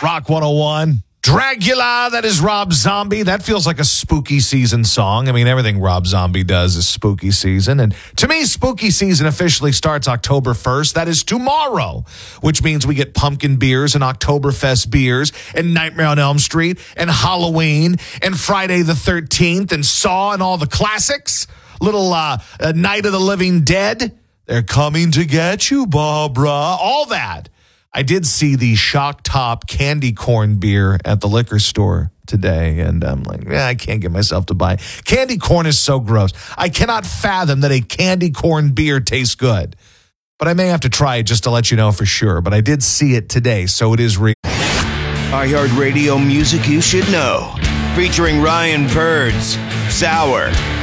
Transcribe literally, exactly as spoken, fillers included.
Rock one oh one. Dracula, that is Rob Zombie. That feels like a spooky season song. I mean, everything Rob Zombie does is spooky season. And to me, spooky season officially starts October first. That is tomorrow, which means we get pumpkin beers and Oktoberfest beers and Nightmare on Elm Street and Halloween and Friday the thirteenth and Saw and all the classics. Little uh, uh, Night of the Living Dead. They're coming to get you, Barbara. All that. I did see the Shock Top candy corn beer at the liquor store today, and I'm like, yeah, I can't get myself to buy. Candy corn is so gross. I cannot fathom that a candy corn beer tastes good. But I may have to try it just to let you know for sure. But I did see it today, so it is real. iHeartRadio music you should know. Featuring Ryan Birds, Sour,